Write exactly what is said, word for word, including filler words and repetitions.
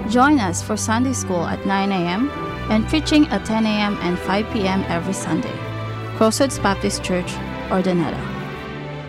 Join us for Sunday School at nine a.m. and preaching at ten a.m. and five p.m. every Sunday. Crossroads Baptist Church, Ordineta.